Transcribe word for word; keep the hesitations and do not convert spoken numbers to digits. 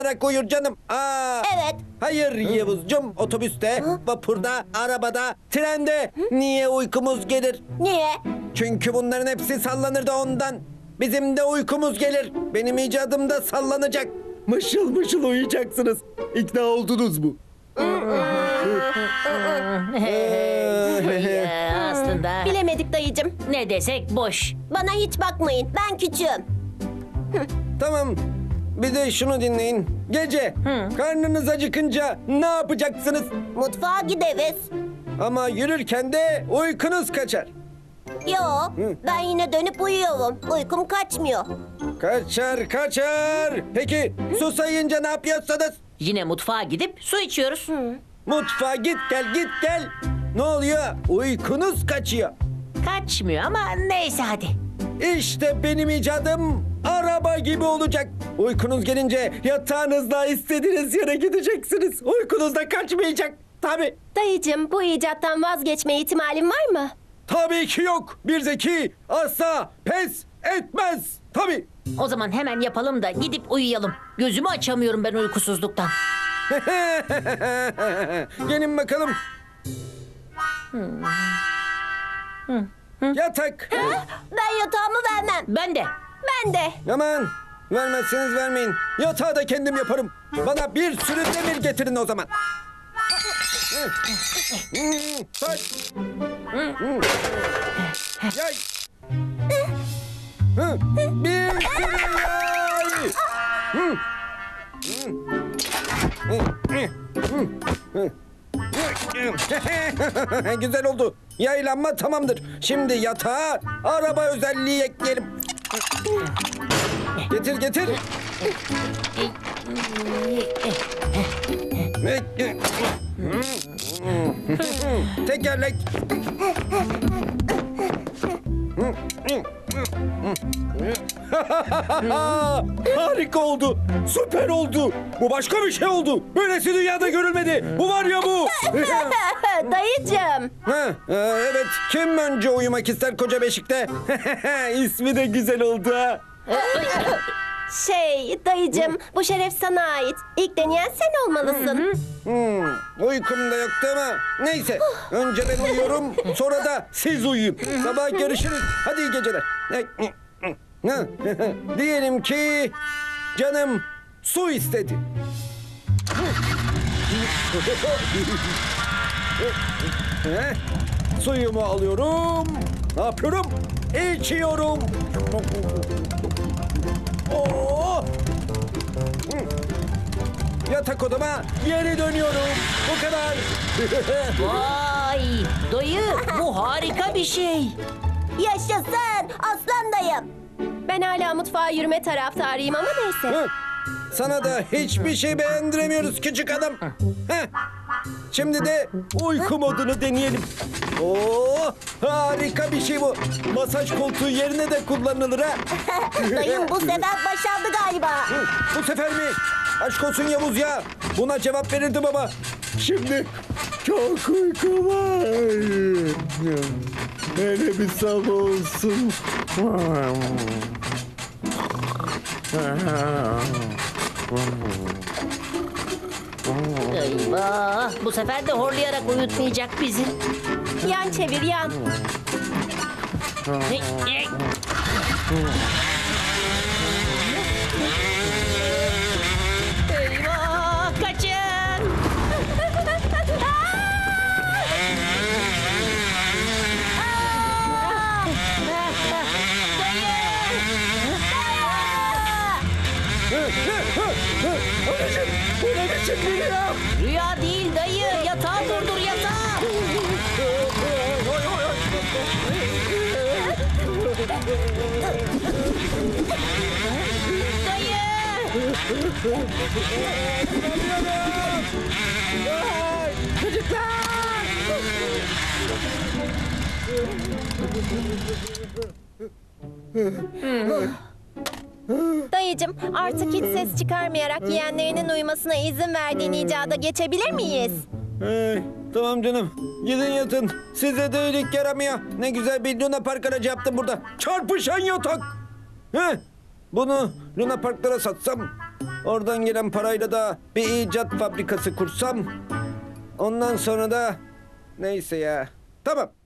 olarak uyur canım. Aa, Evet. hayır Yavuzcum, otobüste, vapurda, arabada, trende niye uykumuz gelir? Niye? Çünkü bunların hepsi sallanır da ondan. Bizim de uykumuz gelir. Benim icadım da sallanacak. Mışıl mışıl uyuyacaksınız. İkna oldunuz mu? Ee, aslında Bilemedik dayıcım. ne desek boş. Bana hiç bakmayın. Ben küçüğüm. Tamam. Bir de şunu dinleyin. Gece karnınız acıkınca ne yapacaksınız? Mutfağa gideriz. Ama yürürken de uykunuz kaçar. Yo, ben yine dönüp uyuyorum. Uykum kaçmıyor. Kaçar kaçar. Peki su sayınca ne yapıyorsunuz? Yine mutfağa gidip su içiyoruz. Mutfağa git gel git gel. Ne oluyor? Uykunuz kaçıyor. Kaçmıyor ama neyse hadi. İşte benim icadım araba gibi olacak. Uykunuz gelince yatağınızda istediğiniz yere gideceksiniz. Uykunuz da kaçmayacak. Tabii. Dayıcım, bu icattan vazgeçme ihtimalin var mı? Tabii ki yok. Bir zeki asla pes etmez. Tabii. O zaman hemen yapalım da gidip uyuyalım. Gözümü açamıyorum ben uykusuzluktan. Gelin bakalım. Yatak. Ben yatağımı vermem. Ben de. Ben de. Aman vermezseniz vermeyin. Yatağı da kendim yaparım. Bana bir sürü demir getirin o zaman. Taş. Yay. Hı, bir sürü yay. Güzel oldu. Yaylanma tamamdır. Şimdi yatağa araba özelliği ekleyelim. Getir getir. Tekerlek. Harika oldu. Süper oldu. Bu başka bir şey oldu. Böylesi dünyada görülmedi. Bu var ya bu. Dayıcım. Ha, e, evet. Kim önce uyumak ister koca beşikte? İsmi de güzel oldu ha. Şey, dayıcım, bu şeref sana ait. İlk deneyen sen olmalısın. Hmm, uykum da yoktu ama neyse. Önce ben uyuyorum, sonra da siz uyuyun. Sabah görüşürüz. Hadi iyi geceler. Ha, diyelim ki canım su istedi. Heh, suyumu alıyorum. Ne yapıyorum? İçiyorum. Oo! Yatak odama geri dönüyorum. Bu kadar. Vay dayı bu harika bir şey. Yaşasın, aslan dayım. Ben hala mutfağa yürüme taraftarıyım ama neyse. Hı, sana da hiçbir şey beğendiremiyoruz küçük adam. Heh. Şimdi de uyku modunu deneyelim. Oo, harika bir şey bu. Masaj koltuğu yerine de kullanılır ha. Dayım bu sefer başardı galiba. Hı, bu sefer mi? Aşk olsun Yavuz ya. Buna cevap verirdim ama. Şimdi çok uykum var. Hele bir sabah olsun. Eyvah bu sefer de horlayarak uyutmayacak bizi. Yan çevir yan. Hey, hey. Eyvah kaçın. Anneciğim, bu ne biçim bir ya? Rüya değil dayı. Yatağı durdur yatağı. Dayı. Ay, çocuklar! Dayıcım, artık hiç ses çıkarmayarak yeğenlerinin uyumasına izin verdiğin icada geçebilir miyiz? Hey, tamam canım. Gidin yatın. Size de iyilik yaramıyor. Ne güzel bir Luna Park aracı yaptım burada. Çarpışan yatak. Heh, bunu Luna Parklara satsam Oradan gelen parayla da bir icat fabrikası kursam. Ondan sonra da neyse ya. Tamam.